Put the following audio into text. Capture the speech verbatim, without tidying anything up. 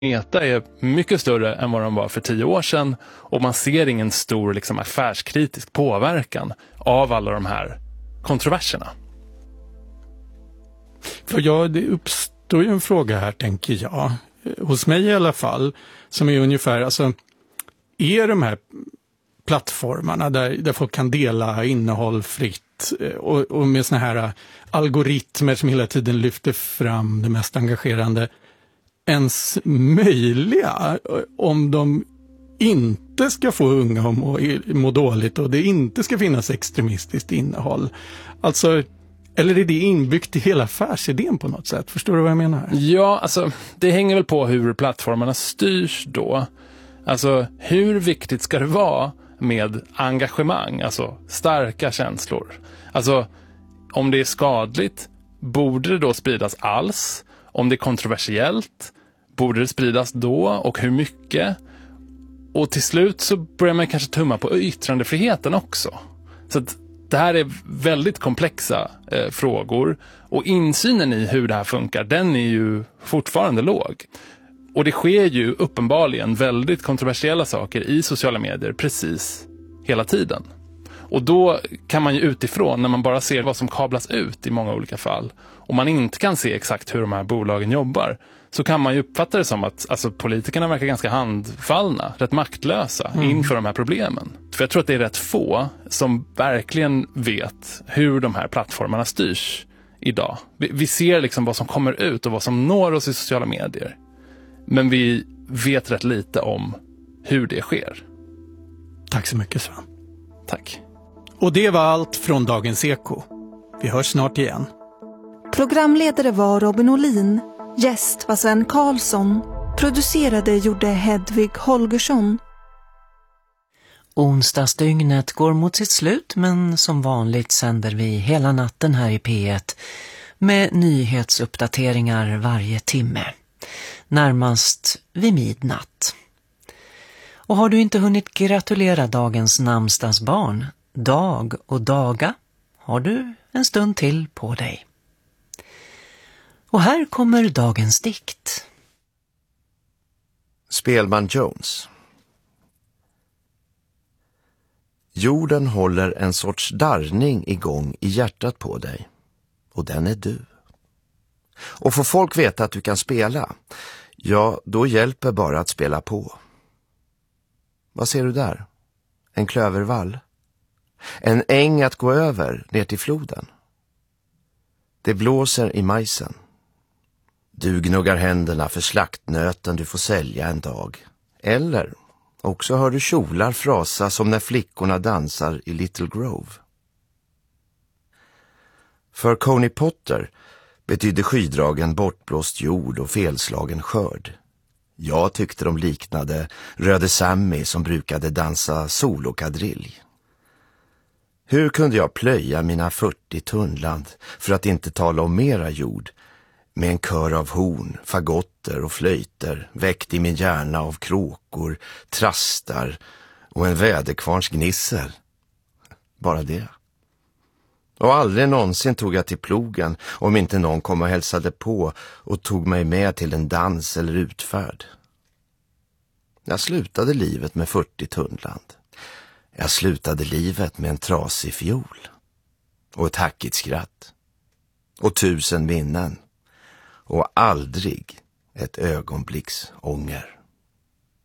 Meta är mycket större än vad de var för tio år sedan och man ser ingen stor liksom, affärskritisk påverkan av alla de här kontroverserna. För ja, det uppstår ju en fråga här, tänker jag. Hos mig i alla fall, som är ungefär, alltså, är de här plattformarna där, där folk kan dela innehåll fritt och, och med såna här algoritmer som hela tiden lyfter fram det mest engagerande, ens möjliga om de inte ska få unga att må, må dåligt och det inte ska finnas extremistiskt innehåll. Alltså, eller är det inbyggt i hela affärsidén på något sätt? Förstår du vad jag menar? Ja, alltså det hänger väl på hur plattformarna styrs då. Alltså hur viktigt ska det vara med engagemang, alltså starka känslor? Alltså om det är skadligt, borde det då spridas alls? Om det är kontroversiellt, borde det spridas då och hur mycket? Och till slut så börjar man kanske tumma på yttrandefriheten också. Så att det här är väldigt komplexa eh, frågor och insynen i hur det här funkar, den är ju fortfarande låg. Och det sker ju uppenbarligen väldigt kontroversiella saker i sociala medier precis hela tiden. Och då kan man ju utifrån, när man bara ser vad som kablas ut i många olika fall, och man inte kan se exakt hur de här bolagen jobbar, så kan man ju uppfatta det som att alltså, politikerna verkar ganska handfallna, rätt maktlösa mm. inför de här problemen. För jag tror att det är rätt få som verkligen vet hur de här plattformarna styrs idag. Vi, vi ser liksom vad som kommer ut och vad som når oss i sociala medier. Men vi vet rätt lite om hur det sker. Tack så mycket, Sven. Tack. Och det var allt från Dagens Eko. Vi hörs snart igen. Programledare var Robin Olin. Gäst var Sven Karlsson. Producerade gjorde Hedvig Holgersson. Onsdagsdygnet går mot sitt slut, men som vanligt sänder vi hela natten här i P ett med nyhetsuppdateringar varje timme. Närmast vid midnatt. Och har du inte hunnit gratulera dagens namnsdagsbarn, Dag och Daga, har du en stund till på dig. Och här kommer dagens dikt. Spelman Jones. Jorden håller en sorts darrning igång i hjärtat på dig. Och den är du. Och får folk veta att du kan spela, ja, då hjälper bara att spela på. Vad ser du där? En klövervall? En äng att gå över ner till floden? Det blåser i majsen. Du gnuggar händerna för slaktnöten du får sälja en dag. Eller också hör du kjolar frasa som när flickorna dansar i Little Grove. För Coney Potter betydde skydragen bortblåst jord och felslagen skörd. Jag tyckte de liknade Röde Sammy som brukade dansa solokadrilj. Hur kunde jag plöja mina fyrtio tunnland, för att inte tala om mera jord, med en kör av horn, fagotter och flöjter, väckt i min hjärna av kråkor, trastar och en väderkvarns gnissel. Bara det. Och aldrig någonsin tog jag till plogen om inte någon kom och hälsade på och tog mig med till en dans eller utfärd. Jag slutade livet med fyrtio tunnland. Jag slutade livet med en trasig fiol. Och ett hackigt skratt. Och tusen minnen. Och aldrig ett ögonblicks ånger.